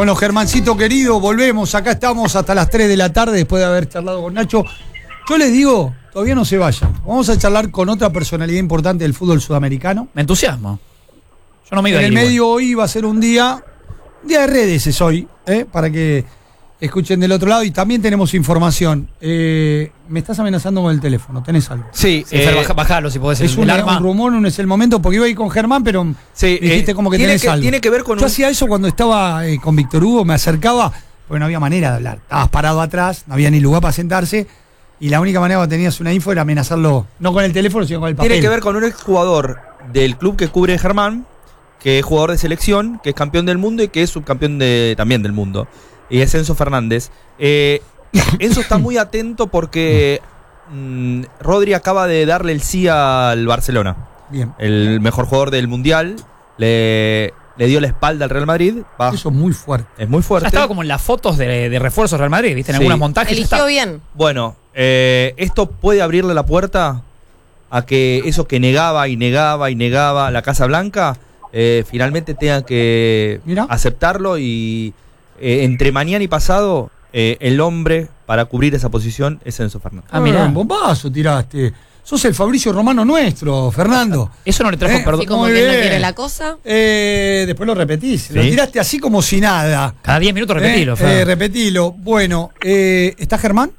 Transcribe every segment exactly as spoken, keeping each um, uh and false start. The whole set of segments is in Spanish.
Bueno, Germancito querido, volvemos. Acá estamos hasta las tres de la tarde después de haber charlado con Nacho. Yo les digo, todavía no se vayan. Vamos a charlar con otra personalidad importante del fútbol sudamericano. Me entusiasmo. Yo no me iba En a el ir medio igual. hoy va a ser un día, un día de redes es hoy, ¿eh? Para que escuchen del otro lado y también tenemos información. Eh, me estás amenazando con el teléfono, ¿tenés algo? Sí, Sí, Fer, eh, baja- bajalo si podés. Es el, un, el arma. un rumor, no es el momento, porque iba a ir con Germán, pero Sí, dijiste eh, como que tiene tenés que- algo. tiene que ver con Yo un- hacía eso cuando estaba eh, con Víctor Hugo, me acercaba, porque no había manera de hablar. Estabas parado atrás, no había ni lugar para sentarse, y la única manera que tenías una info era amenazarlo, no con el teléfono, sino con el papel. tiene que ver con un exjugador del club que cubre Germán, que es jugador de selección, que es campeón del mundo y que es subcampeón de, también del mundo. Y es Enzo Fernández. Eh, Enzo está muy atento porque mm, Rodri acaba de darle el sí al Barcelona. Bien. El mejor jugador del mundial. Le, le dio la espalda al Real Madrid. Va, Eso es muy fuerte. es muy Ya fuerte. estaba como en las fotos de, de refuerzos Real Madrid, ¿viste? En Sí. algunos montajes. Eligió está- bien. Bueno, eh, esto puede abrirle la puerta a que eso que negaba y negaba y negaba la Casa Blanca, eh, finalmente tenga que Mirá. aceptarlo y eh, entre mañana y pasado, eh, el hombre para cubrir esa posición es Enzo Fernández. Ah, mirá. Un bombazo tiraste. Sos el Fabricio Romano nuestro, Fernando. Eso no le trajo Eh, perdón. Así como Muy que no bien. quiere la cosa. Eh, después lo repetís. Lo Sí. tiraste así como si nada. Cada diez minutos repetilo, Eh, Fer. eh, repetilo. Bueno, eh, ¿está Germán?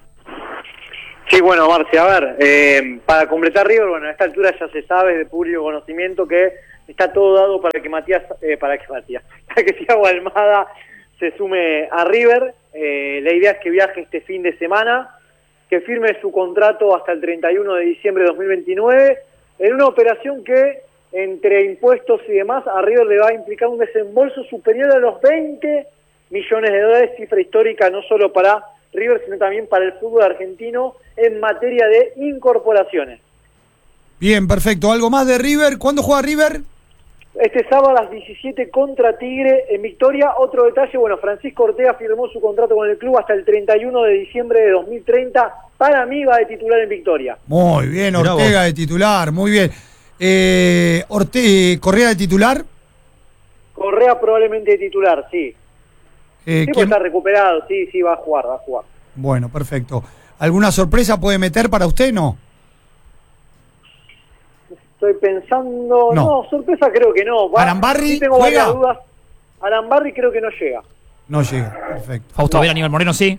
Sí, bueno, Marce, a ver, eh, para completar River, bueno, a esta altura ya se sabe de público conocimiento que está todo dado para que Matías, eh, para que Matías, para que Thiago Almada se sume a River. Eh, la idea es que viaje este fin de semana, que firme su contrato hasta el treinta y uno de diciembre de dos mil veintinueve, en una operación que, entre impuestos y demás, a River le va a implicar un desembolso superior a los veinte millones de dólares, cifra histórica no solo para River, sino también para el fútbol argentino en materia de incorporaciones. Bien, perfecto. ¿Algo más de River? ¿Cuándo juega River? Este sábado a las diecisiete contra Tigre en Victoria. Otro detalle, bueno, Francisco Ortega firmó su contrato con el club hasta el treinta y uno de diciembre de dos mil treinta. Para mí va de titular en Victoria. Muy bien, Mirá Ortega vos. de titular, muy bien. Eh, Orte- ¿Correa de titular? Correa probablemente de titular, sí. Eh, Sí, porque ¿quién? está recuperado, sí, sí, va a jugar, va a jugar. Bueno, perfecto. ¿Alguna sorpresa puede meter para usted? No. Estoy pensando... No. No, sorpresa creo que no. Va- ¿Arambarri sí tengo juega? varias dudas. Arambarri creo que no llega. No llega, perfecto. Fausto Vera, Aníbal Moreno, sí.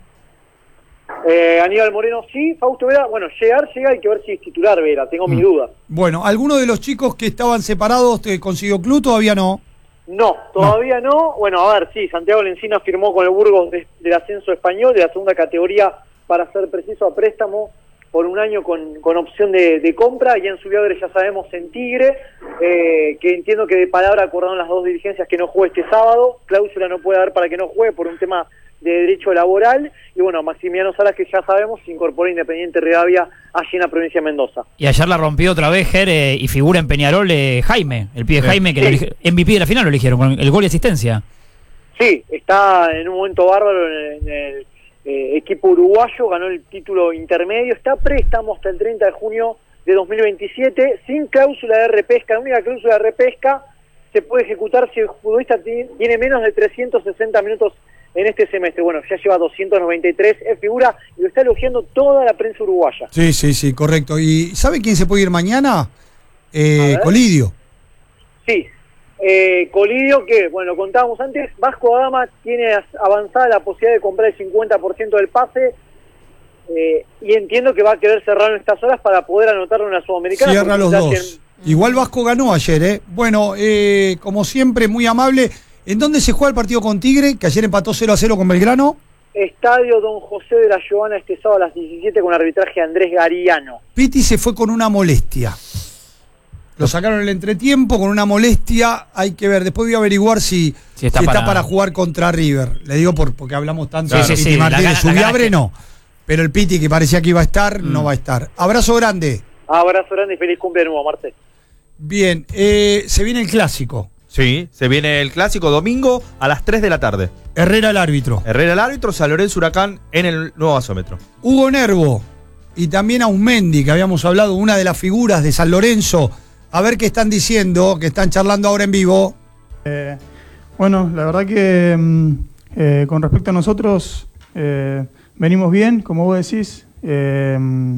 Eh, Aníbal Moreno sí, Fausto Vera, bueno, llegar, llega, hay que ver si es titular Vera, tengo mis dudas. Bueno, ¿alguno de los chicos que estaban separados te consiguió club? Todavía no. No, todavía no. Bueno, a ver, sí, Santiago Lencina firmó con el Burgos de- del ascenso español, de la segunda categoría, para ser preciso, a préstamo por un año con, con opción de, de compra. Y en su Viagre ya sabemos en Tigre, eh, que entiendo que de palabra acordaron las dos dirigencias que no juegue este sábado. Cláusula no puede dar para que no juegue por un tema de derecho laboral. Y bueno, Maximiliano Salas, que ya sabemos, se incorpora a Independiente Rivadavia allí en la provincia de Mendoza. Y ayer la rompió otra vez Ger eh, y figura en Peñarol eh, Jaime, el pibe Sí. Jaime, que Sí. lo elige- M V P de la final lo eligieron, con el gol y asistencia. Sí, está en un momento bárbaro en, en el eh, equipo uruguayo, ganó el título intermedio, está a préstamo hasta el treinta de junio de dos mil veintisiete, sin cláusula de repesca. La única cláusula de repesca se puede ejecutar si el futbolista ti- tiene menos de trescientos sesenta minutos en este semestre. Bueno, ya lleva doscientos noventa y tres, es figura y lo está elogiando toda la prensa uruguaya. Sí, sí, sí, correcto. ¿Y sabe quién se puede ir mañana? Eh, A ver. Colidio. Sí, eh, Colidio, que, bueno, lo contábamos antes, Vasco da Gama tiene as- avanzada la posibilidad de comprar el cincuenta por ciento del pase, eh, y entiendo que va a querer cerrar en estas horas para poder anotarlo en la Sudamericana. Cierra porque los ya dos. que- Igual Vasco ganó ayer, ¿eh? Bueno, eh, como siempre, muy amable. ¿En dónde se juega el partido con Tigre? Que ayer empató cero a cero con Belgrano. Estadio Don José de la Giovana este sábado a las diecisiete con arbitraje Andrés Gariano. Piti se fue con una molestia. Lo sacaron en el entretiempo con una molestia. Hay que ver. Después voy a averiguar si, Si si está está, para- para... jugar contra River. Le digo por, porque hablamos tanto Sí, de sí, Piti sí, la Martínez. gana- la Subiabre gana que- no. Pero el Piti que parecía que iba a estar, Mm. no va a estar. Abrazo grande. Abrazo grande y feliz cumple de nuevo, Marte. Bien, eh, se viene el clásico. Sí, se viene el clásico domingo a las tres de la tarde. Herrera el árbitro. Herrera el árbitro, San Lorenzo Huracán en el nuevo gasómetro. Hugo Nervo y también Ausmendi, que habíamos hablado, una de las figuras de San Lorenzo. A ver qué están diciendo, que están charlando ahora en vivo. Eh, bueno, la verdad que, mm, Eh, con respecto a nosotros, eh, venimos bien, como vos decís. Eh,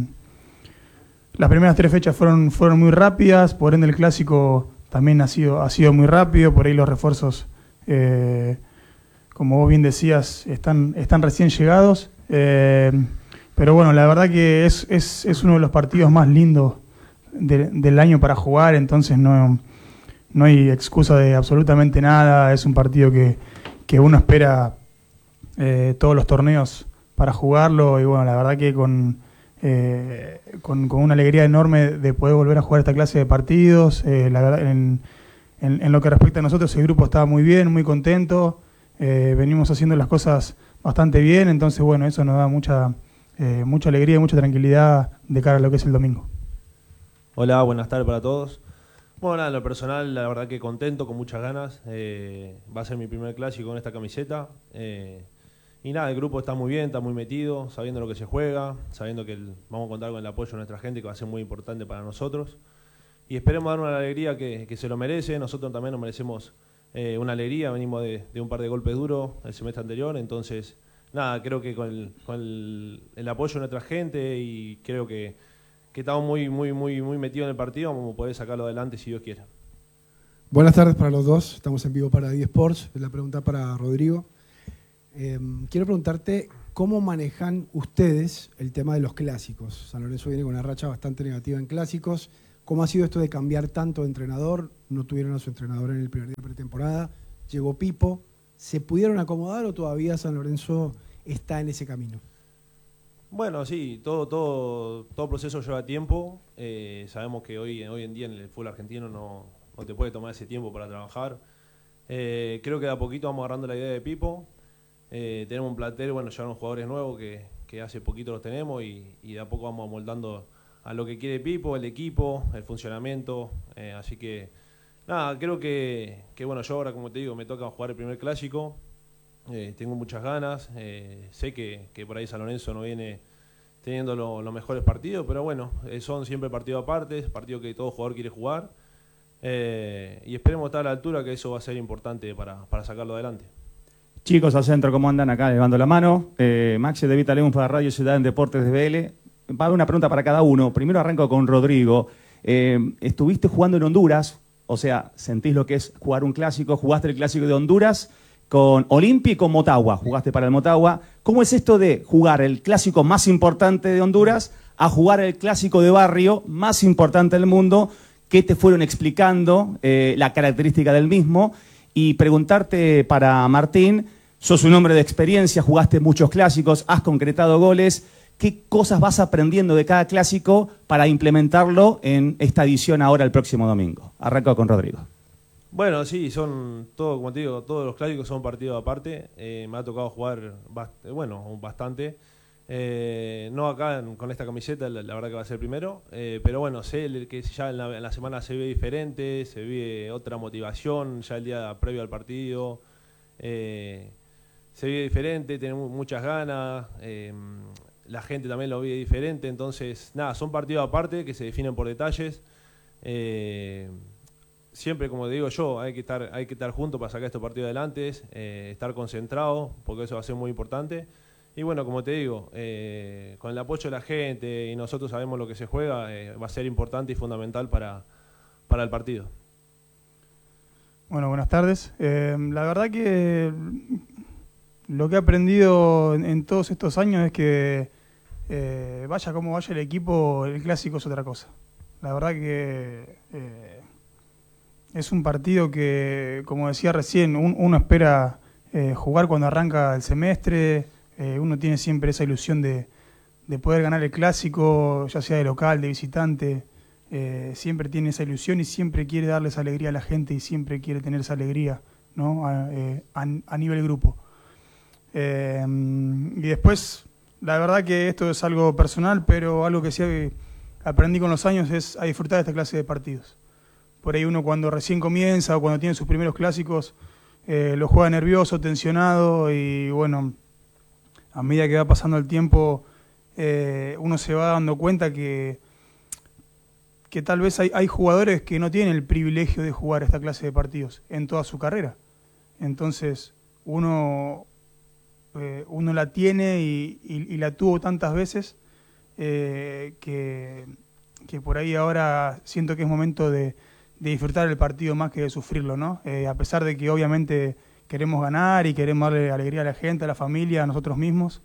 las primeras tres fechas fueron, fueron muy rápidas, por ende el clásico también ha sido, ha sido muy rápido, por ahí los refuerzos, eh, como vos bien decías, están, están recién llegados. Eh, pero bueno, la verdad que es, es, es uno de los partidos más lindos de, del año para jugar, entonces no, no hay excusa de absolutamente nada. Es un partido que, que uno espera eh, todos los torneos para jugarlo, y bueno, la verdad que con, eh, con, con una alegría enorme de poder volver a jugar esta clase de partidos. Eh, la verdad, en, en, en lo que respecta a nosotros, el grupo estaba muy bien, muy contento. Eh, venimos haciendo las cosas bastante bien, entonces bueno, eso nos da mucha, eh, mucha alegría y mucha tranquilidad de cara a lo que es el domingo. Hola, buenas tardes para todos. Bueno, nada, en lo personal, la verdad que contento, con muchas ganas. Eh, va a ser mi primer clásico con esta camiseta. Eh, y nada, el grupo está muy bien, está muy metido, sabiendo lo que se juega, sabiendo que el, vamos a contar con el apoyo de nuestra gente, que va a ser muy importante para nosotros. Y esperemos dar una alegría que, que se lo merece. Nosotros también nos merecemos eh, una alegría. Venimos de, de un par de golpes duros el semestre anterior. Entonces, nada, creo que con el, con el, el apoyo de nuestra gente, y creo que, que estamos muy, muy, muy, muy metidos en el partido, vamos a poder sacarlo adelante si Dios quiere. Buenas tardes para los dos. Estamos en vivo para eSports. La pregunta para Rodrigo. Eh, quiero preguntarte cómo manejan ustedes el tema de los clásicos. San Lorenzo viene con una racha bastante negativa en clásicos. ¿Cómo ha sido esto de cambiar tanto de entrenador? No tuvieron a su entrenador en el primer día de pretemporada. Llegó Pipo. ¿Se pudieron acomodar o todavía San Lorenzo está en ese camino? Bueno, sí, todo, todo, todo proceso lleva tiempo. Eh, sabemos que hoy, hoy en día en el fútbol argentino no, no te puede tomar ese tiempo para trabajar. Eh, creo que de a poquito vamos agarrando la idea de Pipo. Eh, tenemos un plantel, bueno, llegaron jugadores nuevos que, que hace poquito los tenemos, y, y de a poco vamos amoldando a lo que quiere Pipo, el equipo, el funcionamiento. Eh, así que, nada, creo que, que, bueno, yo ahora, como te digo, me toca jugar el primer clásico. Eh, tengo muchas ganas. Eh, sé que, que por ahí San Lorenzo no viene teniendo lo, los mejores partidos, pero bueno, eh, son siempre partidos aparte, partidos que todo jugador quiere jugar. Eh, y esperemos estar a la altura, que eso va a ser importante para, para sacarlo adelante. Chicos al centro, ¿cómo andan acá? Levando la mano. Eh, Maxi de Vita León para Radio Ciudad en Deportes de B L. Va a haber una pregunta para cada uno. Primero arranco con Rodrigo. Eh, estuviste jugando en Honduras, o sea, sentís lo que es jugar un clásico. Jugaste el clásico de Honduras con Olimpia y con Motagua. Jugaste para el Motagua. ¿Cómo es esto de jugar el clásico más importante de Honduras a jugar el clásico de barrio más importante del mundo? ¿Qué te fueron explicando? Eh, la característica del mismo. Y preguntarte para Martín, sos un hombre de experiencia, jugaste muchos clásicos, has concretado goles. ¿Qué cosas vas aprendiendo de cada clásico para implementarlo en esta edición ahora el próximo domingo? Arranco con Rodrigo. Bueno, sí, son todo, como te digo, todos los clásicos son partidos aparte. Eh, me ha tocado jugar, bast bueno, bastante. Eh, no acá en, con esta camiseta, la, la verdad que va a ser primero, eh, pero bueno, sé que ya en la, en la semana se ve diferente, se ve otra motivación, ya el día previo al partido, eh, se ve diferente, tenemos muchas ganas, eh, la gente también lo ve diferente, entonces nada, son partidos aparte que se definen por detalles. Eh, siempre, como digo yo, hay que estar, hay que estar juntos para sacar estos partidos adelante, eh, estar concentrados, porque eso va a ser muy importante. Y bueno, como te digo, eh, con el apoyo de la gente y nosotros sabemos lo que se juega, eh, va a ser importante y fundamental para, para el partido. Bueno, buenas tardes. Eh, la verdad que lo que he aprendido en, en todos estos años es que eh, vaya como vaya el equipo, el clásico es otra cosa. La verdad que eh, es un partido que, como decía recién, un, uno espera eh, jugar cuando arranca el semestre. Eh, uno tiene siempre esa ilusión de, de poder ganar el clásico, ya sea de local, de visitante. Eh, siempre tiene esa ilusión y siempre quiere darle esa alegría a la gente y siempre quiere tener esa alegría, ¿no? a, eh, a, a nivel grupo. Eh, y después, la verdad que esto es algo personal, pero algo que sí aprendí con los años es a disfrutar de esta clase de partidos. Por ahí uno cuando recién comienza o cuando tiene sus primeros clásicos, eh, lo juega nervioso, tensionado, y bueno, a medida que va pasando el tiempo, eh, uno se va dando cuenta que, que tal vez hay, hay jugadores que no tienen el privilegio de jugar esta clase de partidos en toda su carrera. Entonces, uno eh, uno la tiene y, y, y la tuvo tantas veces eh, que, que por ahí ahora siento que es momento de, de disfrutar el partido más que de sufrirlo, ¿no? Eh, a pesar de que obviamente queremos ganar y queremos darle alegría a la gente, a la familia, a nosotros mismos,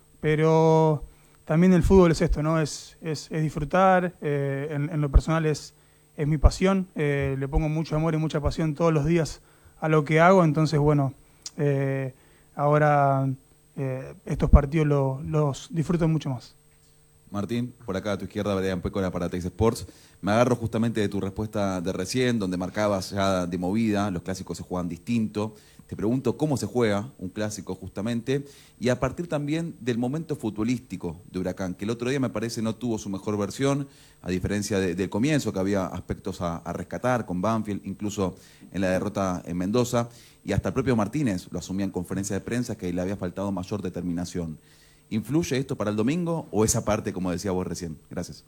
pero también el fútbol es esto, ¿no? Es, es, es disfrutar, eh, en, en lo personal es, es mi pasión, eh, le pongo mucho amor y mucha pasión todos los días a lo que hago, entonces bueno, eh, ahora eh, estos partidos lo, los disfruto mucho más. Martín, por acá a tu izquierda, Brian Pécora para Teis Sports. Me agarro justamente de tu respuesta de recién, donde marcabas ya de movida, los clásicos se juegan distinto. Te pregunto cómo se juega un clásico justamente, y a partir también del momento futbolístico de Huracán, que el otro día me parece no tuvo su mejor versión, a diferencia de, del comienzo, que había aspectos a, a rescatar con Banfield, incluso en la derrota en Mendoza, y hasta el propio Martínez lo asumía en conferencia de prensa, que le había faltado mayor determinación. ¿Influye esto para el domingo o esa parte, como decía vos recién? Gracias.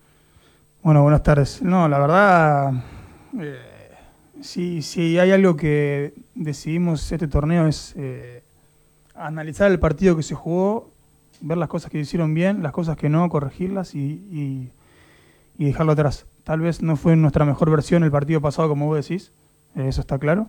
Bueno, buenas tardes. No, la verdad, eh, si, si hay algo que decidimos este torneo es eh, analizar el partido que se jugó, ver las cosas que hicieron bien, las cosas que no, corregirlas y, y, y dejarlo atrás. Tal vez no fue nuestra mejor versión el partido pasado, como vos decís, eh, eso está claro.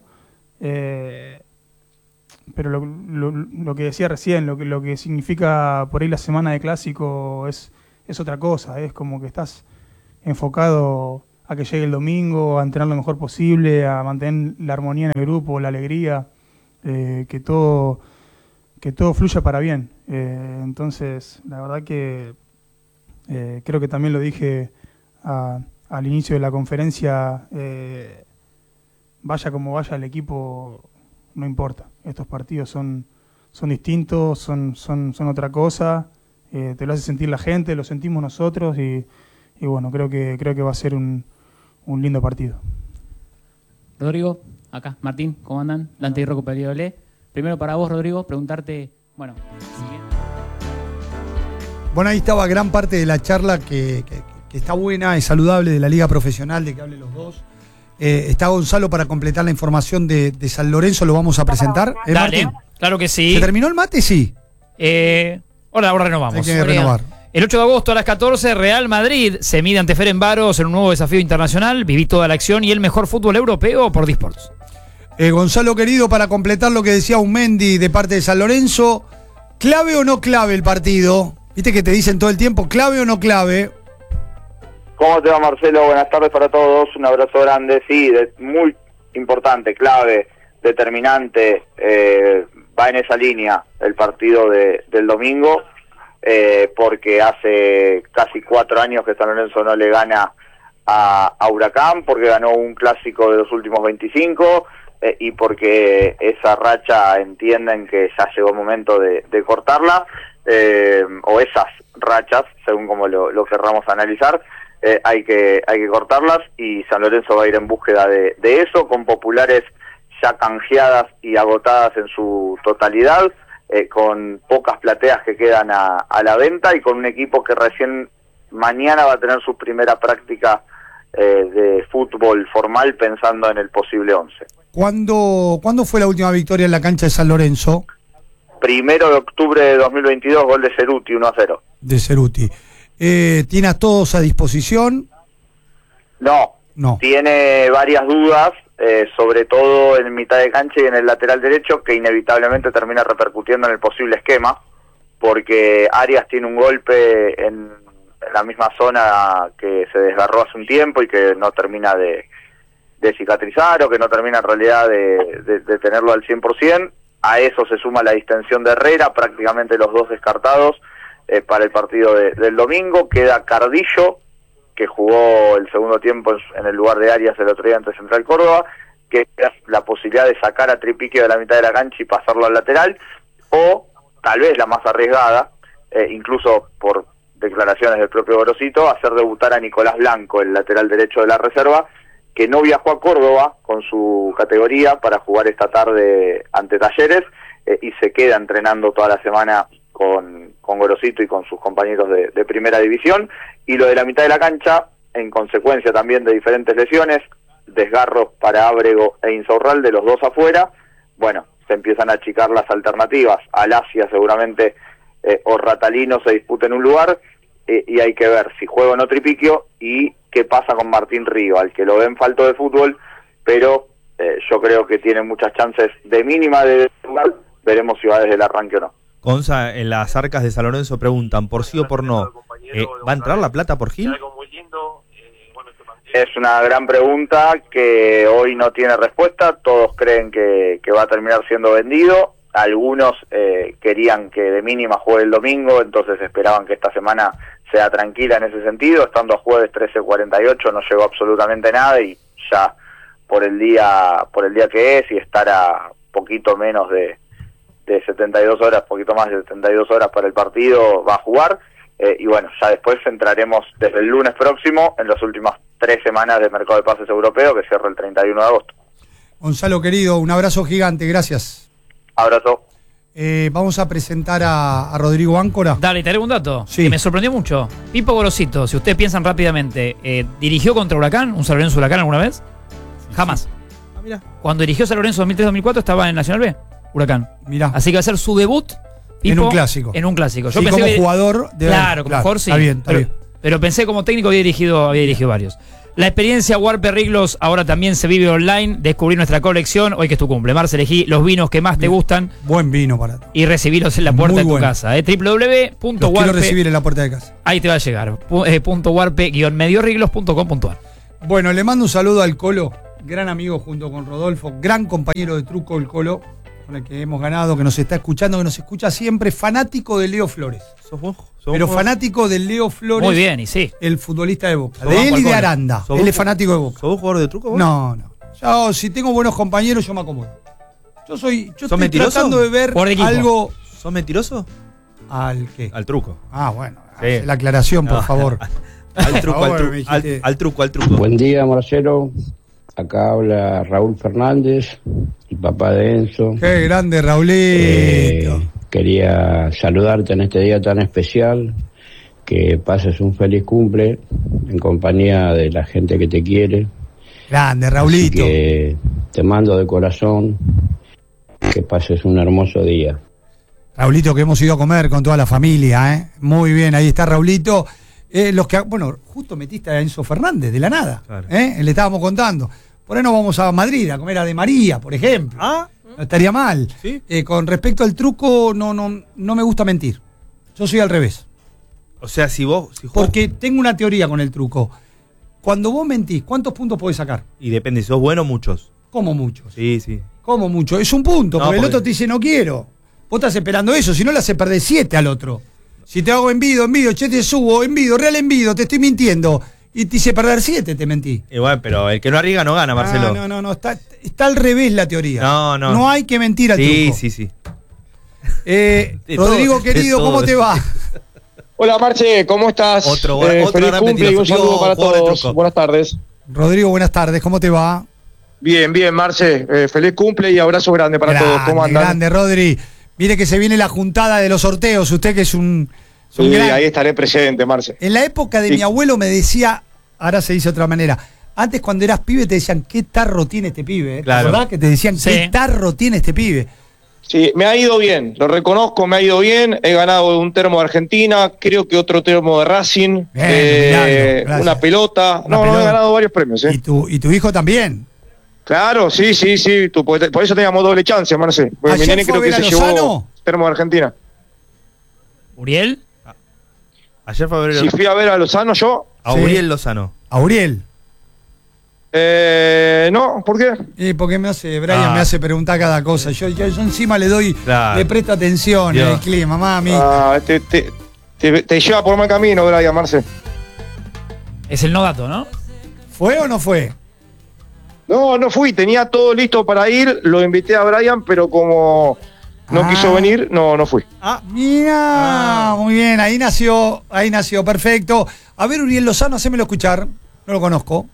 Eh, Pero lo, lo, lo que decía recién, lo que, lo que significa por ahí la semana de clásico es, es otra cosa, es como que estás enfocado a que llegue el domingo, a entrenar lo mejor posible, a mantener la armonía en el grupo, la alegría, eh, que todo que todo fluya para bien. Eh, entonces, la verdad que eh, creo que también lo dije a, al inicio de la conferencia, eh, vaya como vaya el equipo, no importa, estos partidos son, son distintos, son, son, son otra cosa, eh, te lo hace sentir la gente, lo sentimos nosotros y, y bueno, creo que, creo que va a ser un, un lindo partido. Rodrigo, acá, Martín, ¿cómo andan? Dante y Rocco Peliole. Primero para vos, Rodrigo, preguntarte, bueno, siguiente. Bueno, ahí estaba gran parte de la charla que, que, que está buena, es saludable, de la liga profesional, de que hablen los dos. Eh, está Gonzalo para completar la información de, de San Lorenzo, lo vamos a presentar. ¿Eh, Dale, Martín? claro que sí. ¿Se terminó el mate? Sí. Eh, ahora, ahora renovamos. Hay que renovar. El ocho de agosto a las catorce, Real Madrid se mide ante Ferencváros en un nuevo desafío internacional. Viví toda la acción y el mejor fútbol europeo por Disports. Eh, Gonzalo querido, para completar lo que decía Unmendi de parte de San Lorenzo, ¿clave o no clave el partido? Viste que te dicen todo el tiempo, ¿clave o no clave? ¿Cómo te va, Marcelo? Buenas tardes para todos, un abrazo grande. Sí, de, muy importante, clave, determinante, eh, va en esa línea el partido de, del domingo, eh, porque hace casi cuatro años que San Lorenzo no le gana a, a Huracán, porque ganó un clásico de los últimos veinticinco, eh, y porque esa racha entienden que ya llegó el momento de, de cortarla, eh, o esas rachas, según como lo, lo querramos analizar. Eh, hay que hay que cortarlas y San Lorenzo va a ir en búsqueda de, de eso, con populares ya canjeadas y agotadas en su totalidad, eh, con pocas plateas que quedan a, a la venta y con un equipo que recién mañana va a tener su primera práctica eh, de fútbol formal pensando en el posible once. ¿Cuándo, ¿Cuándo fue la última victoria en la cancha de San Lorenzo? Primero de octubre de dos mil veintidós, gol de Ceruti, uno a cero. De Ceruti. Eh, ¿Tiene a todos a disposición? No, no. Tiene varias dudas, eh, sobre todo en mitad de cancha y en el lateral derecho, que inevitablemente termina repercutiendo en el posible esquema, porque Arias tiene un golpe en, en la misma zona que se desgarró hace un tiempo y que no termina de, de cicatrizar, o que no termina en realidad de, de, de tenerlo al cien por ciento. A eso se suma la distensión de Herrera, prácticamente los dos descartados eh, para el partido de, del domingo. Queda Cardillo, que jugó el segundo tiempo en el lugar de Arias el otro día ante Central Córdoba, que es la posibilidad de sacar a Tripiquio de la mitad de la cancha y pasarlo al lateral, o tal vez la más arriesgada, eh, incluso por declaraciones del propio Gorosito, hacer debutar a Nicolás Blanco, el lateral derecho de la reserva, que no viajó a Córdoba con su categoría para jugar esta tarde ante Talleres, eh, y se queda entrenando toda la semana con, con Gorosito y con sus compañeros de, de primera división. Y lo de la mitad de la cancha, en consecuencia también de diferentes lesiones, desgarros para Ábrego e Insaurralde, los dos afuera, bueno, se empiezan a achicar las alternativas. Alasia seguramente eh, o Ratalino se disputen un lugar, eh, y hay que ver si juega o no Tripiquio y qué pasa con Martín Río, al que lo ven falto de fútbol, pero eh, yo creo que tiene muchas chances de mínima de jugar. Veremos si va desde el arranque o no. Gonza, en las arcas de San Lorenzo preguntan por sí o por no, eh, ¿va a entrar la plata por Gil? Es una gran pregunta que hoy no tiene respuesta. Todos creen que, que va a terminar siendo vendido. Algunos eh, querían que de mínima juegue el domingo, entonces esperaban que esta semana sea tranquila en ese sentido. Estando a jueves trece cuarenta y ocho no llegó absolutamente nada y ya por el día por el día que es y estar a poquito menos de, de setenta y dos horas, poquito más de setenta y dos horas para el partido, va a jugar. Eh, y bueno, ya después entraremos desde el lunes próximo en las últimas tres semanas de mercado de pases europeo que cierra el treinta y uno de agosto. Gonzalo querido, un abrazo gigante, gracias. Abrazo. Eh, vamos a presentar a, a Rodrigo Áncora. Dale, te traigo un dato Sí. que me sorprendió mucho. Pipo Gorosito, si ustedes piensan rápidamente, eh, ¿dirigió contra Huracán, un San Lorenzo Huracán alguna vez? Jamás. Ah, mira. Cuando dirigió San Lorenzo dos mil tres dos mil cuatro estaba en Nacional B, Huracán. Mirá. Así que va a ser su debut, Pipo, En un clásico. En un clásico. Sí, como que- jugador de- Claro, como claro, jugador sí. está bien, está pero, bien. pero pensé como técnico había dirigido, había dirigido varios. La experiencia Warpe Riglos ahora también se vive online. Descubrí nuestra colección. Hoy que es tu cumple, Marce, elegí los vinos que más te gustan Buen vino para ti. y recibirlos en la puerta Muy de tu bueno. casa. Eh. w w w punto Los quiero warpe recibir en la puerta de casa. Ahí te va a llegar. Pu- eh, punto warpe guión medioriglos punto com punto a r. Bueno, le mando un saludo al Colo, gran amigo junto con Rodolfo, gran compañero de truco el Colo, con el que hemos ganado, que nos está escuchando, que nos escucha siempre, fanático de Leo Flores. ¿Sos vos? ¿Sos Pero vos? fanático de Leo Flores. Muy bien, y sí. El futbolista de Boca. ¿Sos De vos, él y de Falcone? Aranda. ¿Sos Él vos? es fanático de Boca. ¿Sos vos jugador de truco vos? No, no. Yo, si tengo buenos compañeros, yo me acomodo. Yo soy. Yo ¿Sos estoy mentiroso? tratando de ver Por equipo. algo. ¿Sos mentiroso? ¿Al qué? Al truco. Ah, bueno. Sí. hace la aclaración, por No. favor. Al truco, Por al, favor, truco me al, dijiste- al truco, al truco. Buen día, Marcelo. Acá habla Raúl Fernández, el papá de Enzo. Qué grande, Raulito. Eh, quería saludarte en este día tan especial, que pases un feliz cumple en compañía de la gente que te quiere. Grande, Así Raulito. que te mando de corazón que pases un hermoso día. Raulito, que hemos ido a comer con toda la familia, ¿eh? Muy bien, ahí está Raulito. Eh, los que, bueno, justo metiste a Enzo Fernández, de la nada. Claro. ¿eh? Le estábamos contando. Por ahí nos vamos a Madrid a comer a De María, por ejemplo. Ah, No estaría mal. ¿sí? Eh, con respecto al truco, no, no, no me gusta mentir. Yo soy al revés. O sea, si vos... Si jugás- Porque tengo una teoría con el truco. Cuando vos mentís, ¿cuántos puntos podés sacar? Y depende, si sos bueno, muchos. Como muchos. Sí, sí. Como mucho. Es un punto, No, porque el porque- otro te dice no quiero. Vos estás esperando eso, si no le hace perder siete al otro. Si te hago envido, envido, che te subo, envido, real envido, te estoy mintiendo. Y te hice perder siete, te mentí. Igual, pero el que no arriesga no gana, Marcelo. Ah, no, no, no, está, está al revés la teoría. No, no. No hay que mentir al Sí, truco. sí, sí. Eh, De Rodrigo, todo, de querido, todo. ¿cómo te va? Hola Marche, ¿cómo estás? Otro- Eh, otro feliz gran cumple y un mentiroso. saludo para Jugador de todos. truco. Buenas tardes. Rodrigo, buenas tardes, ¿cómo te va? Bien, bien, Marce. Eh, feliz cumple y abrazo grande para todos. ¿Cómo Grande, andan? grande, Rodri. Mire que se viene la juntada de los sorteos, usted que es un... es un Sí, gran- ahí estaré presente, Marce. En la época de Sí. mi abuelo me decía, ahora se dice de otra manera, antes cuando eras pibe te decían, ¿qué tarro tiene este pibe? ¿eh? Claro. ¿Verdad? Que te decían, Sí. ¿qué tarro tiene este pibe? Sí, me ha ido bien, lo reconozco, me ha ido bien. He ganado un termo de Argentina, creo que otro termo de Racing, Bien, eh, milagro, gracias. una pelota. Una no, no, pelota. he ganado varios premios. Y ¿eh? tu, y tu hijo también. Claro, sí, sí, sí. Tú, por, por eso teníamos doble chance, Marce. Porque mi ¿Ayer nene fue a creo que ver se a llevó Lozano? termo de Argentina. Uriel, Ayer fue a ver Si fui a ver a Lozano yo, a Sí. Uriel Lozano. Auriel. eh, no, ¿por qué? Eh, porque me hace, Brian Ah. me hace preguntar cada cosa. Yo, yo, yo encima le doy, Claro. le presto atención Dios. en el clima, mami. Ah, te, te, te, te lleva por mal camino, Brian, Marce. es el no dato, ¿no? ¿Fue o no fue? No, no fui, tenía todo listo para ir, lo invité a Brian, pero como no Ah. quiso venir, no, no fui. Mira, Ah. muy bien, ahí nació, ahí nació, perfecto. A ver, Uriel Lozano, hacémelo escuchar. No lo conozco.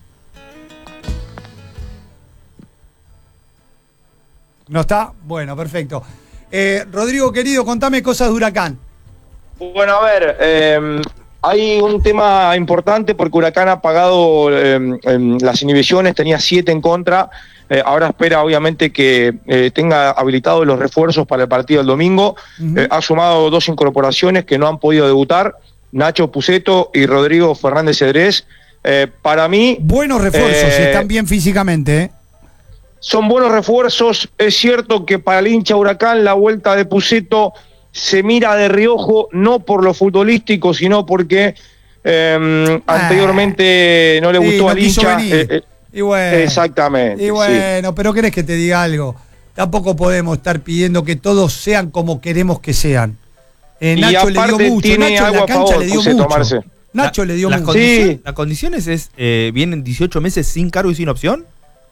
¿No está? Bueno, perfecto. Eh, Rodrigo, querido, contame cosas de Huracán. Bueno, a ver, eh, hay un tema importante porque Huracán ha pagado eh, eh, las inhibiciones, tenía siete en contra, Eh, ahora espera, obviamente, que eh, tenga habilitados los refuerzos para el partido del domingo. Uh-huh. Eh, ha sumado dos incorporaciones que no han podido debutar, Nacho Puceto y Rodrigo Fernández Cedrés. Eh, para mí... Buenos refuerzos, eh, si están bien físicamente, ¿eh? Son buenos refuerzos. Es cierto que para el hincha Huracán la vuelta de Puceto se mira de reojo, no por lo futbolístico, sino porque eh, ah, anteriormente no le gustó sí, al no hincha. Eh, eh, y bueno, exactamente. Y bueno, sí. Pero ¿querés que te diga algo? Tampoco podemos estar pidiendo que todos sean como queremos que sean. Eh, Nacho le dio mucho, tiene Nacho en la cancha favor, le dio Puceto, mucho. Marce. Nacho la, le dio las mucho. Condiciones, Sí. ¿Las condiciones es eh, vienen dieciocho meses sin cargo y sin opción?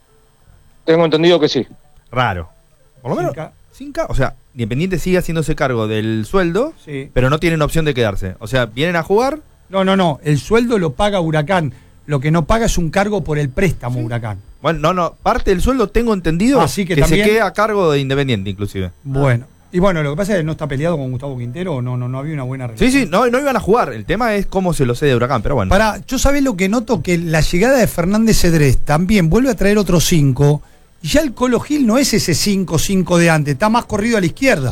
Tengo entendido que sí. Raro. Por lo menos Sin ca- sin ca- o sea, Independiente sigue haciéndose cargo del sueldo, Sí. pero no tienen opción de quedarse. O sea, vienen a jugar. No, no, no. El sueldo lo paga Huracán. Lo que no paga es un cargo por el préstamo, ¿sí? Huracán. Bueno, no, no. Parte del sueldo tengo entendido Así que que también- se queda a cargo de Independiente, inclusive. Bueno. Y bueno, lo que pasa es que no está peleado con Gustavo Quintero, no, no, no había una buena relación. Sí, sí, no, no iban a jugar. El tema es cómo se lo cede Huracán, pero bueno. Para, yo sabés lo que noto, que la llegada de Fernández Cedrés también vuelve a traer otros cinco. Y ya el Colo Gil no es ese cinco cinco de antes, está más corrido a la izquierda.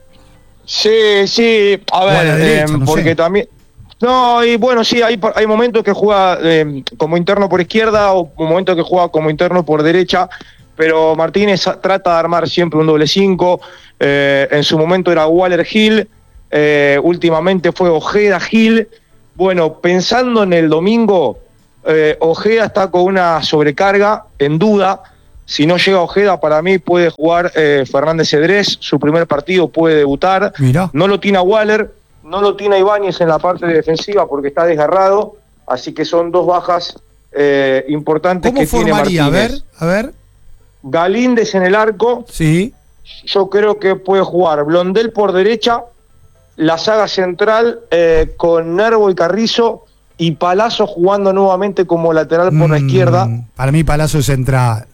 Sí, sí, a ver, O a la derecha, eh, no porque sé. también... No, y bueno, sí, hay, hay momentos que juega eh, como interno por izquierda o momentos que juega como interno por derecha, pero Martínez trata de armar siempre un doble cinco. Eh, en su momento era Waller Gil, eh, últimamente fue Ojeda Gil. Bueno, pensando en el domingo, eh, Ojeda está con una sobrecarga, en duda. Si no llega Ojeda, para mí puede jugar eh, Fernández Cedrés, su primer partido puede debutar. Mirá. No lo tiene a Waller, no lo tiene a Ibáñez en la parte defensiva porque está desgarrado, así que son dos bajas eh, importantes ¿Cómo que tiene formaría? A ver, Martínez. a ver. Galíndez en el arco, Sí. yo creo que puede jugar Blondel por derecha, la saga central eh, con Nervo y Carrizo, y Palazzo jugando nuevamente como lateral por la Mm, izquierda. Para mí Palazzo es central.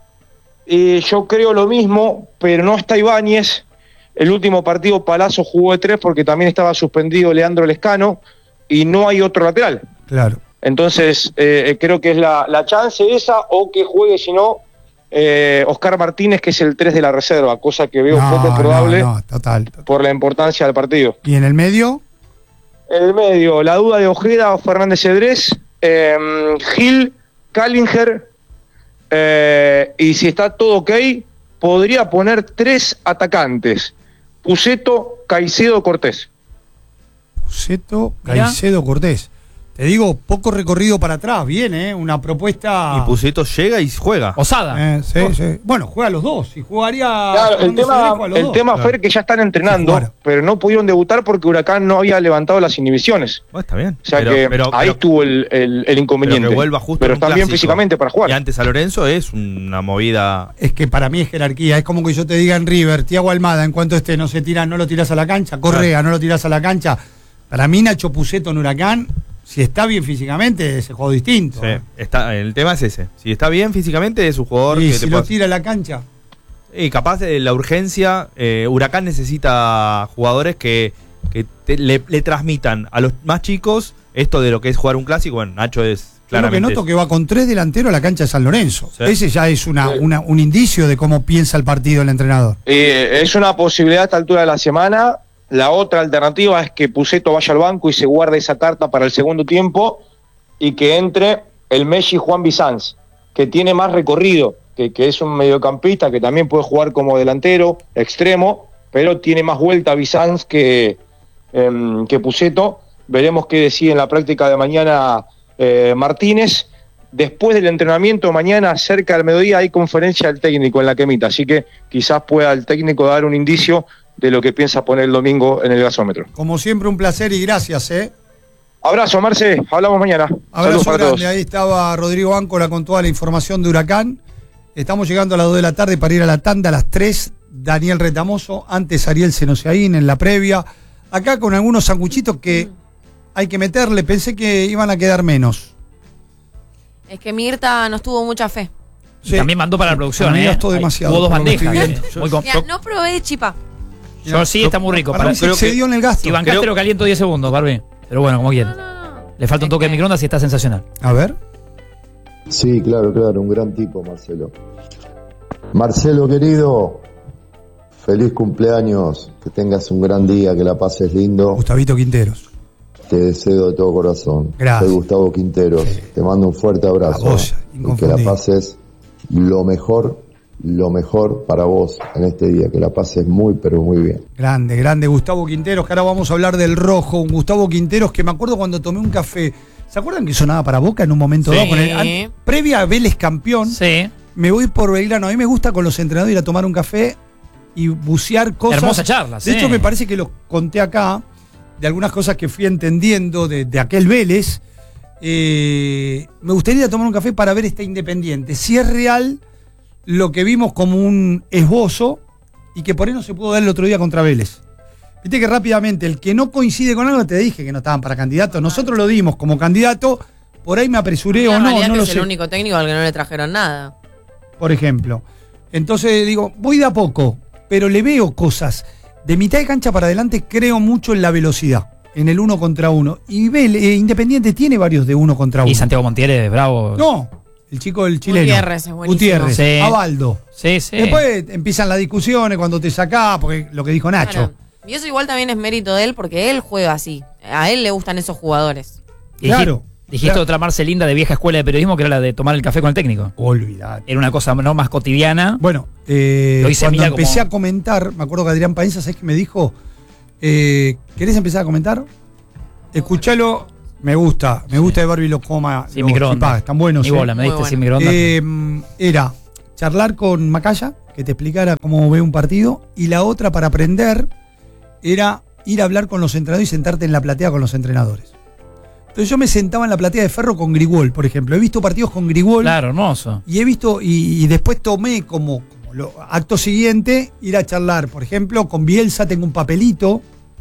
Eh, yo creo lo mismo, pero no está Ibáñez. El último partido Palazzo jugó de tres porque también estaba suspendido Leandro Lescano y no hay otro lateral. Claro. Entonces, eh, creo que es la, la chance esa, o que juegue, si no, eh, Oscar Martínez, que es el tres de la reserva, cosa que veo No, poco probable no, no, total, total. por la importancia del partido. ¿Y en el medio? En el medio, la duda de Ojeda o Fernández Cedrés, eh, Gil, Callinger, eh, y si está todo ok, podría poner tres atacantes: Puceto, Caicedo, Cortés. Puceto, Mirá. Caicedo, Cortés. Te digo, poco recorrido para atrás, bien, ¿eh? Una propuesta... Y Puceto llega y juega. Osada. Eh, sí, sí. Bueno, juega a los dos. Y jugaría... Claro, el Fernández tema, Cedrés, juega a los el dos. tema Claro. Fer, que ya están entrenando, Sí, claro. pero no pudieron debutar porque Huracán no había levantado las inhibiciones. Bueno, está bien. O sea Pero- que pero- ahí pero- estuvo el, el- el inconveniente. Pero que vuelva justo Pero en un están bien clásico. físicamente para jugar. Y antes a Lorenzo es una movida. Es que para mí es jerarquía. Es como que yo te diga en River, Thiago Almada, en cuanto esté, no se tira, no lo tiras a la cancha. Correa, no lo tiras a la cancha. Para mí, Nacho Puceto en Huracán, si está bien físicamente, es el juego distinto. Sí, está, el tema es ese. Si está bien físicamente, es un jugador Y que si te lo puede- tira a la cancha. Y capaz de la urgencia, eh, Huracán necesita jugadores que, que te- le, le transmitan a los más chicos esto de lo que es jugar un clásico. Bueno, Nacho es Yo lo que claramente. noto que va con tres delanteros a la cancha de San Lorenzo. Sí. Ese ya es una, Sí. una- un indicio de cómo piensa el partido el entrenador. Eh, es una posibilidad a esta altura de la semana. La otra alternativa es que Puceto vaya al banco y se guarde esa carta para el segundo tiempo y que entre el Messi Juan Bizanz, que tiene más recorrido, que, que es un mediocampista que también puede jugar como delantero, extremo, pero tiene más vuelta Bizanz que, em, que Puceto. Veremos qué decide en la práctica de mañana eh, Martínez. Después del entrenamiento, mañana cerca del mediodía, hay conferencia del técnico en la quemita, así que quizás pueda el técnico dar un indicio de lo que piensa poner el domingo en el gasómetro. Como siempre, un placer y gracias, ¿eh? Abrazo, Marce, hablamos mañana. Abrazo Saludos para grande. todos. Ahí estaba Rodrigo Áncora con toda la información de Huracán. Estamos llegando a las dos de la tarde para ir a la tanda a las tres. Daniel Retamoso, antes Ariel Senosiaín en la previa. Acá con algunos sanguchitos que hay que meterle. Pensé que iban a quedar menos. Es que Mirta nos tuvo mucha fe. Y también mandó para la producción, Para mí ¿eh? gastó Hay- demasiado, Hubo dos por lo que estoy bandejas. viendo. eh. Muy com- Mira, no probé chipa. Yo sí, está muy rico. Para mí se creo que- excedió en el gasto. Si bancaste Creo- lo caliento diez segundos, Barbie. Pero bueno, como quieras. Le falta un toque de microondas y está sensacional. A ver. Sí, claro, claro, un gran tipo, Marcelo. Marcelo querido, feliz cumpleaños, que tengas un gran día, que la pases lindo. Gustavito Quinteros. Te deseo de todo corazón. Gracias. Soy Gustavo Quinteros. Sí. Te mando un fuerte abrazo. A vos, y que la pases lo mejor, lo mejor para vos en este día. Que la pases muy, pero muy bien. Grande, grande Gustavo Quinteros, que ahora vamos a hablar del rojo. Un Gustavo Quinteros que me acuerdo cuando tomé un café. ¿Se acuerdan que sonaba para Boca en un momento Sí. dado? Con el, an- previa a Vélez campeón. Sí. Me voy por Belgrano. A mí me gusta con los entrenadores ir a tomar un café y bucear cosas. Hermosa charla, De sí. hecho, me parece que lo conté acá, de algunas cosas que fui entendiendo de, de aquel Vélez. Eh, me gustaría ir a tomar un café para ver esta Independiente. Si es real lo que vimos como un esbozo y que por ahí no se pudo dar el otro día contra Vélez. Viste que rápidamente, el que no coincide con algo, te dije que no estaban para candidato. Nosotros lo dimos como candidato, por ahí me apresuré La o no, realidad no que lo es sé. el único técnico al que no le trajeron nada. Por ejemplo. Entonces digo, voy de a poco, pero le veo cosas. De mitad de cancha para adelante creo mucho en la velocidad, en el uno contra uno. Y Vélez, eh, Independiente tiene varios de uno contra uno. Y Santiago Montiel es bravo. No, el chico del chileno. Gutiérrez es buenísimo. Gutiérrez, Sí. Abaldo. Sí, sí. Después empiezan las discusiones cuando te sacás, porque lo que dijo Nacho. Claro. Y eso igual también es mérito de él porque él juega así. A él le gustan esos jugadores. Dijiste- Claro. Dijiste Claro. otra Marcelinda de vieja escuela de periodismo que era la de tomar el café con el técnico. Olvidate. Era una cosa no más cotidiana. Bueno, eh, Lo hice cuando Mila empecé como- a comentar, me acuerdo que Adrián Paenza, ¿sabes qué me dijo? Eh, ¿Querés empezar a comentar? Escuchalo, me gusta, me gusta de Barbie los coma. Sin los microondas. chipá, están buenos. Ni eh. bola, me Muy diste bueno. sin microondas. Eh, era charlar con Macaya, que te explicara cómo ve un partido, y la otra para aprender era ir a hablar con los entrenadores y sentarte en la platea con los entrenadores. Entonces yo me sentaba en la platea de Ferro con Grigol, por ejemplo. He visto partidos con Grigol. Claro, hermoso. Y he visto, y, y después tomé como, como lo, acto siguiente, ir a charlar. Por ejemplo, con Bielsa tengo un papelito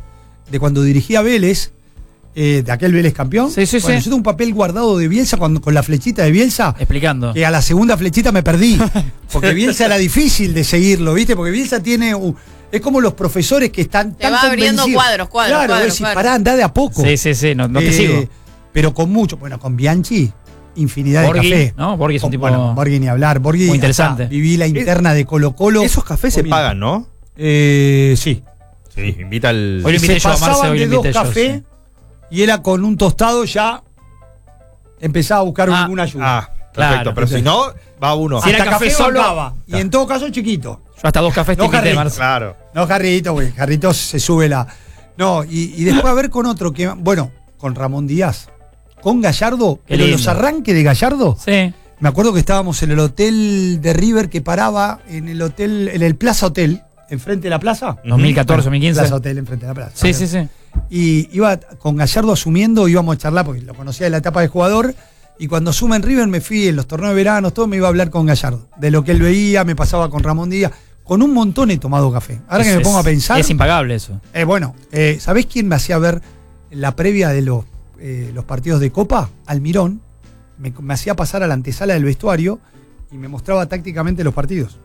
de cuando dirigía Vélez, eh, de aquel Vélez campeón. Sí, sí, bueno, sí. yo tengo un papel guardado de Bielsa cuando, con la flechita de Bielsa, Explicando. que a la segunda flechita me perdí. Porque Bielsa era difícil de seguirlo, ¿viste? Porque Bielsa tiene... un- es como los profesores que están Te tan va abriendo convencidos. cuadros, cuadros, Claro, cuadros, vos decís, cuadros. pará, andá de a poco. Sí, sí, sí, no, no te Eh, sigo. Pero con mucho. Bueno, con Bianchi, infinidad Borghi, de café. ¿no? Borghi es un Con- tipo Bueno, Borghi ni hablar. Borghi, muy interesante. hasta viví la interna de Colo Colo. Esos cafés se Comiendo. pagan, ¿no? Eh, sí. Sí, invita al. Hoy lo invité Se yo a Marce, pasaban hoy lo de dos invité yo. cafés sí. y era con un tostado ya empezaba a buscar Ah, alguna ayuda. Ah, perfecto. Claro. Pero si no, va uno. Si era Hasta café solo- bancaba. Y en todo caso chiquito. Yo hasta dos cafés te No, invité, Jarrito. Marce. Claro. No, Jarrito, güey. Jarrito se sube la. No, y, y después a ver con otro que. Bueno, con Ramón Díaz. Con Gallardo. Qué Pero lindo. los arranques de Gallardo. Sí. Me acuerdo que estábamos en el hotel de River que paraba en el hotel, en el Plaza Hotel, enfrente de la plaza. dos mil catorce, dos mil quince. Plaza Hotel enfrente de la plaza. Sí, sí, sí. Y iba con Gallardo asumiendo, íbamos a charlar porque lo conocía de la etapa de jugador. Y cuando asume en River me fui en los torneos de verano, todo me iba a hablar con Gallardo. De lo que él veía, me pasaba con Ramón Díaz. Con un montón he tomado café. Ahora Es- que me pongo a es- pensar. Es impagable eso. Eh, bueno, eh, ¿sabés quién me hacía ver la previa de los, eh, los partidos de Copa? Almirón. Me, me hacía pasar a la antesala del vestuario y me mostraba tácticamente los partidos.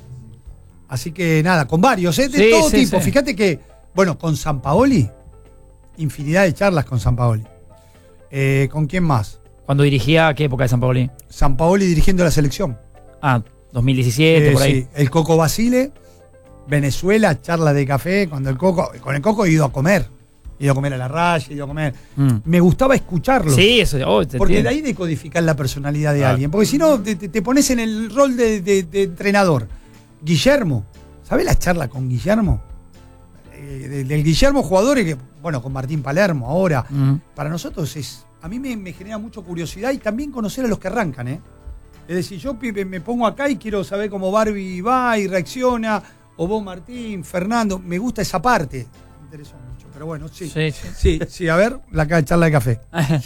Así que nada, con varios, ¿eh? de Sí, todo sí, tipo. sí. Fíjate que, bueno, con Sampaoli, infinidad de charlas con Sampaoli. Eh, ¿Con quién más? Cuando dirigía, ¿qué época de San Paoli? Sampaoli dirigiendo la selección. Ah, dos mil diecisiete, Eh, por ahí. sí. El Coco Basile, Venezuela, charlas de café. Cuando el Coco, con el Coco he ido a comer. He ido a comer a la raya, he ido a comer. Mm. Me gustaba escucharlo. Sí, eso. oh, te Porque de entiendo. ahí decodificar la personalidad de Ah. alguien. Porque si no, te, te- te pones en el rol de, de- de entrenador. Guillermo. ¿Sabés la charla con Guillermo? Eh, del, del Guillermo jugador, que, bueno, con Martín Palermo ahora. Mm. Para nosotros es. A mí me, me genera mucha curiosidad y también conocer a los que arrancan, ¿eh? Es decir, yo pi- me pongo acá y quiero saber cómo Barbie va y reacciona. O vos, Martín, Fernando. Me gusta esa parte. Me interesó mucho. Pero bueno, sí. Sí, sí. Sí, sí, a ver, la ca- charla de café.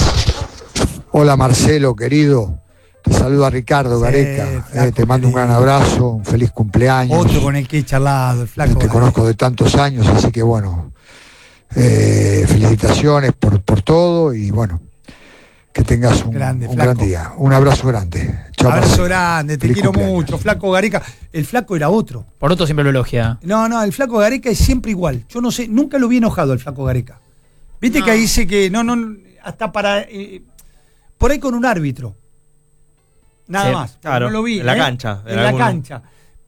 Hola Marcelo, querido. Te saluda Ricardo Sí, Gareca. flaco, Eh, te mando un gran querido. abrazo, un feliz cumpleaños. Otro con el que he charlado, el flaco. Te conozco de tantos años, así que bueno, eh, felicitaciones por, por todo y bueno, que tengas un, Grande, un flaco. gran día. Un abrazo grande. Chao, Abrazo Marcelo. grande, te Feliz quiero cumpleaños. mucho. Flaco Gareca. El flaco era otro. Por otro siempre lo elogia. No, no, el flaco Gareca es siempre igual. Yo no sé, nunca lo vi enojado el flaco Gareca. Viste No. que ahí dice que no, no, hasta para. eh, por ahí con un árbitro. Nada Sí, más. claro, No lo vi. en la ¿eh? cancha, En en la algún- cancha.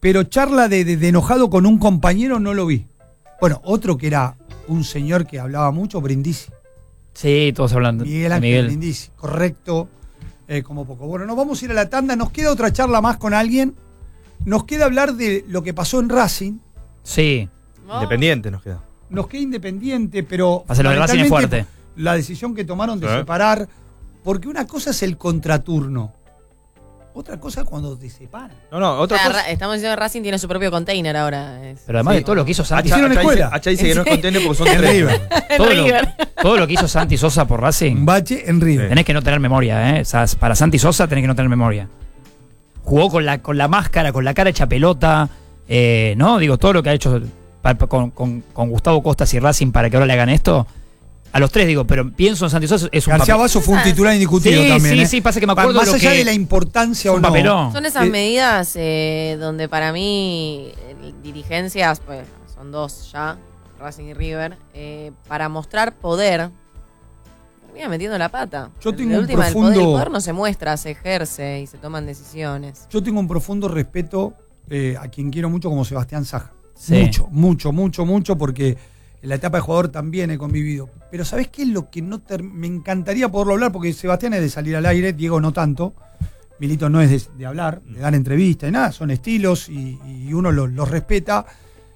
pero charla de, de, de enojado con un compañero no lo vi. Bueno, otro que era un señor que hablaba mucho, Brindisi. Sí, todos hablando. Miguel Ángel Miguel. Brindisi, correcto, eh, como poco. Bueno, nos vamos a ir a la tanda, nos queda otra charla más con alguien, nos queda hablar de lo que pasó en Racing. Sí. Independiente nos queda. Nos queda Independiente, pero Pasa, lo de Racing es fuerte. La decisión que tomaron de ¿Eh? separar, porque una cosa es el contraturno, otra cosa es cuando te separan. No, no, otra O sea, cosa. Ra- estamos diciendo que Racing tiene su propio container ahora. Es- Pero además Sí. de todo lo que hizo Santi. Hicieron Hacha escuela. dice, Hacha dice que no es contendiente porque son En tres. River. todo, lo, River. todo lo que hizo Santi Sosa por Racing. Un bache en River. Tenés que no tener memoria, ¿eh? O sea, para Santi Sosa tenés que no tener memoria. Jugó con la, con la máscara, con la cara hecha pelota, eh, ¿no? Digo, todo lo que ha hecho pa- pa- con, con- con Gustavo Costas y Racing para que ahora le hagan esto. A los tres digo, pero pienso en Santi Sosa, es un García papel- Basso fue un titular indiscutido Sí, también. sí, ¿eh? sí, pasa que me Pa- acuerdo Más lo allá que- de la importancia un o no. papelón. Son esas Eh, medidas eh, donde para mí eh, dirigencias, pues son dos ya, Racing y River, eh, para mostrar poder, termina metiendo la pata. Yo De tengo un última, el profundo- poder, el poder no se muestra, se ejerce y se toman decisiones. Yo tengo un profundo respeto eh, a quien quiero mucho como Sebastián Saja. Sí. Mucho, mucho, mucho, mucho, porque en la etapa de jugador también he convivido. Pero ¿sabés qué es lo que no ter- me encantaría poderlo hablar? Porque Sebastián es de salir al aire, Diego no tanto. Milito no es de, de hablar, de dar entrevistas, y nada, son estilos y, y uno los los respeta.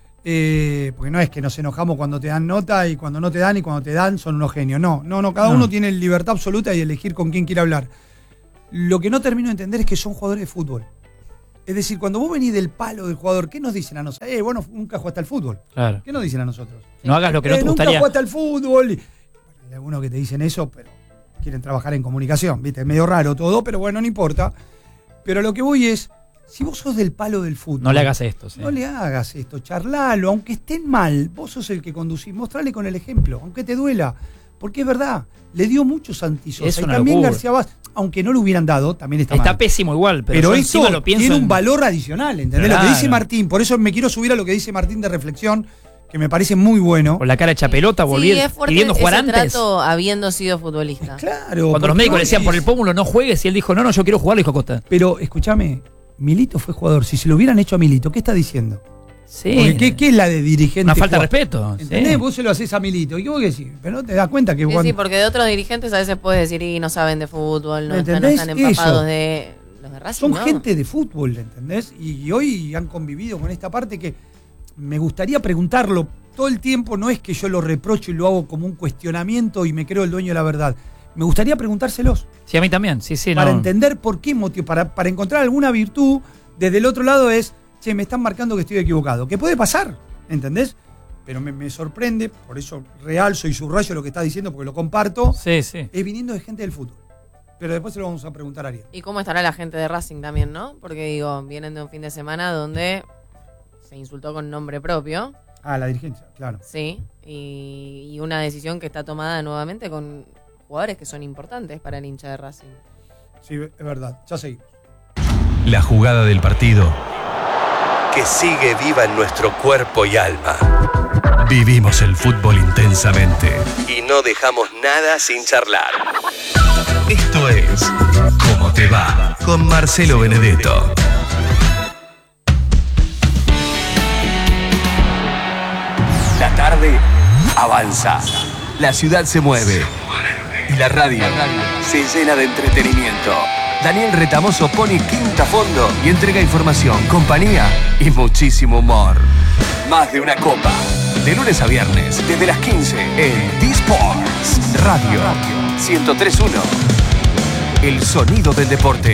Eh, porque no es que nos enojamos cuando te dan nota y cuando no te dan y cuando te dan son unos genios. No, no, no, cada No. uno tiene libertad absoluta y elegir con quién quiere hablar. Lo que no termino de entender es que son jugadores de fútbol. Es decir, cuando vos venís del palo del jugador, ¿qué nos dicen a nosotros? Eh, bueno, nunca jugaste al fútbol. Claro. ¿Qué nos dicen a nosotros? No hagas lo que no Eh, te nunca gustaría. jugaste al fútbol. Y- bueno, hay algunos que te dicen eso, pero quieren trabajar en comunicación, ¿viste? Es medio raro todo, pero bueno, no importa. Pero lo que voy es, si vos sos del palo del fútbol... No le hagas esto, sí. No le hagas esto, charlalo, aunque estén mal, vos sos el que conducís, mostrale con el ejemplo, aunque te duela. Porque es verdad, le dio mucho Santi Sosa. Es Y una también locura. García Vaz, aunque no lo hubieran dado, también está, Está mal. pésimo igual, pero, Pero yo esto encima lo pienso tiene en- un valor adicional, ¿entendés? Lo Claro. que dice Martín, por eso me quiero subir a lo que dice Martín de reflexión, que me parece muy bueno. Con la cara hecha pelota, Sí, volviendo, es fuerte pidiendo jugar ese antes. trato habiendo sido futbolista. Claro. Cuando los porque médicos vos le decían decís- por el pómulo no juegues y él dijo, no, no, yo quiero jugar, le dijo Costa. Pero escúchame, Milito fue jugador. Si se lo hubieran hecho a Milito, ¿qué está diciendo? Sí. Porque ¿qué, qué es la de dirigente? Una falta de jugador? respeto. ¿Entendés? sí. Vos se lo haces a Milito. ¿Y qué vos qué decís? Pero no te das cuenta que Sí, cuando- sí, porque de otros dirigentes a veces puedes decir y no saben de fútbol, no, ¿Me están, no entendés? están empapados Eso. de los de Racing. son no. gente de fútbol, ¿entendés? Y hoy han convivido con esta parte que me gustaría preguntarlo todo el tiempo. No es que yo lo reprocho y lo hago como un cuestionamiento y me creo el dueño de la verdad. Me gustaría preguntárselos. Sí, a mí también, sí, sí. para no. entender por qué motivo, para, para encontrar alguna virtud. Desde el otro lado es, che, me están marcando que estoy equivocado. Que puede pasar, ¿entendés? Pero me, me sorprende, por eso realzo y subrayo lo que está diciendo, porque lo comparto. Sí, sí. Es viniendo de gente del fútbol. Pero después se lo vamos a preguntar a Ariel. Y cómo estará la gente de Racing también, ¿no? Porque digo, vienen de un fin de semana donde se insultó con nombre propio. Ah, la dirigencia, claro. Sí, y, y una decisión que está tomada nuevamente con jugadores que son importantes para el hincha de Racing. Sí, es verdad. Ya seguimos. La jugada del partido que sigue viva en nuestro cuerpo y alma. Vivimos el fútbol intensamente y no dejamos nada sin charlar. Esto es ¿Cómo te va? Con Marcelo Benedetto. La tarde avanza, la ciudad se mueve y la radio se llena de entretenimiento. Daniel Retamoso pone quinta a fondo y entrega información, compañía y muchísimo humor. Más de una copa, de lunes a viernes, desde las quince en D-Sports Radio ciento tres punto uno. El sonido del deporte.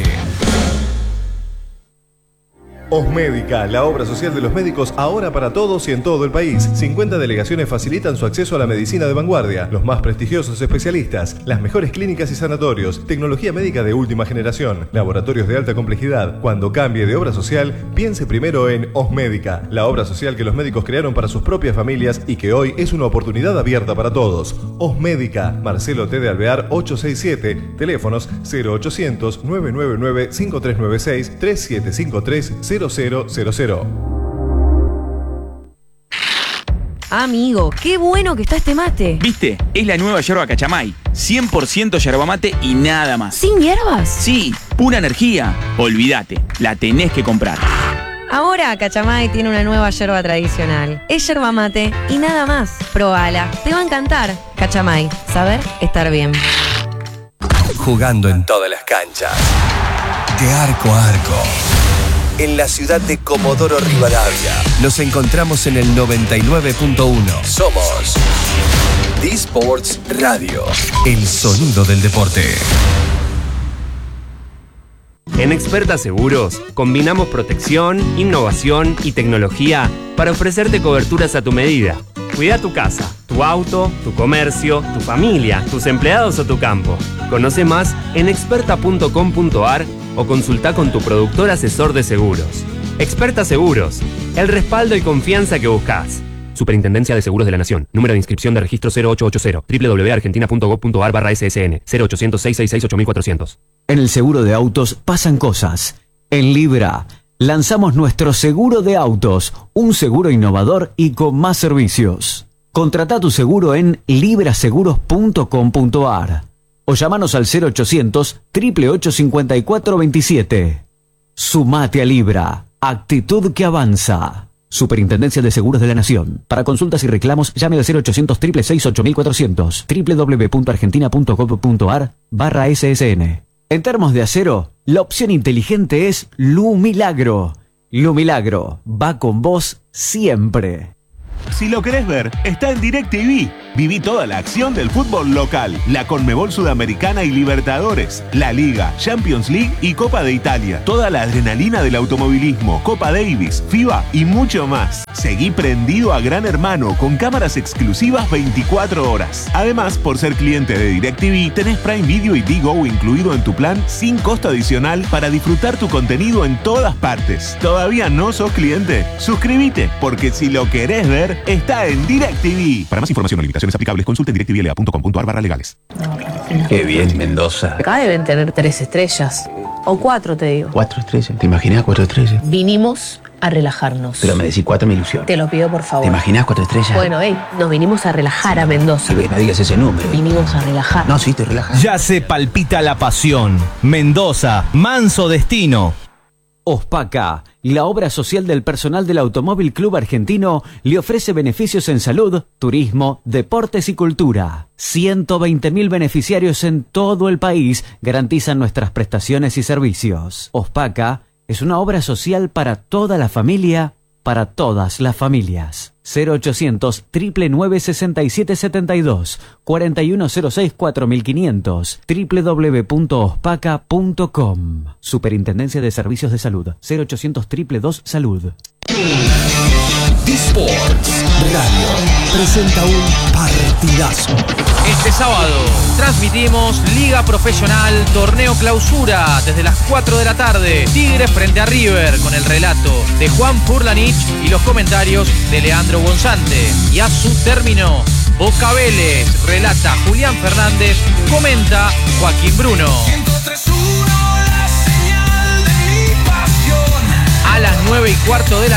Osmédica, la obra social de los médicos ahora para todos y en todo el país. cincuenta delegaciones facilitan su acceso a la medicina de vanguardia, los más prestigiosos especialistas, las mejores clínicas y sanatorios, tecnología médica de última generación, laboratorios de alta complejidad. Cuando cambie de obra social, piense primero en Osmédica, la obra social que los médicos crearon para sus propias familias y que hoy es una oportunidad abierta para todos. Osmédica, Marcelo T. de Alvear ochocientos sesenta y siete, teléfonos cero ochocientos, nueve nueve nueve, cinco tres nueve seis, tres siete cinco tres, cero cero cero cero. Amigo, qué bueno que está este mate. ¿Viste? Es la nueva yerba Cachamay. cien por ciento yerba mate y nada más. ¿Sin hierbas? Sí, pura energía. Olvídate, la tenés que comprar. Ahora Cachamay tiene una nueva yerba tradicional. Es yerba mate y nada más. Probala, te va a encantar. Cachamay, saber estar bien. Jugando en todas las canchas, de arco a arco. En la ciudad de Comodoro Rivadavia, nos encontramos en el noventa y nueve punto uno. Somos D-Sports Radio, el sonido del deporte. En Experta Seguros, combinamos protección, innovación y tecnología para ofrecerte coberturas a tu medida. Cuida tu casa, tu auto, tu comercio, tu familia, tus empleados o tu campo. Conoce más en experta punto com punto a r o consulta con tu productor asesor de seguros. Experta Seguros, el respaldo y confianza que buscas. Superintendencia de Seguros de la Nación. Número de inscripción de registro cero ocho ocho cero. doble u doble u doble u punto argentina punto gov punto a r barra S S N. cero ochocientos, seiscientos sesenta y seis, ocho mil cuatrocientos. En el seguro de autos pasan cosas. En Libra lanzamos nuestro seguro de autos, un seguro innovador y con más servicios. Contrata tu seguro en libra seguros punto com punto a r o llamanos al cero ochocientos, ocho ocho ocho, cinco cuatro dos siete. Sumate a Libra, actitud que avanza. Superintendencia de Seguros de la Nación. Para consultas y reclamos, llame al cero ochocientos, seiscientos sesenta y seis, ocho mil cuatrocientos. doble u doble u doble u punto argentina punto gov punto a r barra S S N. En termos de acero, la opción inteligente es Lu Milagro. Lu Milagro va con vos siempre. Si lo querés ver, está en DirecTV. Viví toda la acción del fútbol local, la Conmebol Sudamericana y Libertadores, la Liga, Champions League y Copa de Italia. Toda la adrenalina del automovilismo, Copa Davis, FIBA y mucho más. Seguí prendido a Gran Hermano con cámaras exclusivas veinticuatro horas. Además, por ser cliente de DirecTV, tenés Prime Video y Digo incluido en tu plan sin costo adicional para disfrutar tu contenido en todas partes. ¿Todavía no sos cliente? Suscríbete, porque si lo querés ver, está en DirecTV. Para más información o limitaciones aplicables, consulte en directivl a punto com punto a r barra legales. Qué bien, Mendoza. Acá deben tener tres estrellas. O cuatro, te digo. Cuatro estrellas. ¿Te imaginas cuatro estrellas? Vinimos a relajarnos. Pero me decís cuatro, me ilusión. Te lo pido, por favor. ¿Te imaginas cuatro estrellas? Bueno, hey, nos vinimos a relajar a Mendoza. No digas ese número. Vinimos a relajar. No, sí, te relajas. Ya se palpita la pasión. Mendoza, manso destino. Ospaca, la obra social del personal del Automóvil Club Argentino, le ofrece beneficios en salud, turismo, deportes y cultura. ciento veinte mil beneficiarios en todo el país garantizan nuestras prestaciones y servicios. Ospaca es una obra social para toda la familia, para todas las familias. cero ochocientos, nueve nueve nueve, seis siete siete dos, cuatro uno cero seis, cuatro cinco cero cero, doble u doble u doble u punto ospaca punto com. Superintendencia de Servicios de Salud. cero ochocientos, dos dos dos, salud. D-Sports Radio presenta un partidazo. Este sábado transmitimos Liga Profesional Torneo Clausura desde las cuatro de la tarde. Tigres frente a River con el relato de Juan Furlanich y los comentarios de Leandro Gonzante. Y a su término, Boca Vélez relata Julián Fernández, comenta Joaquín Bruno. A las nueve y cuarto de la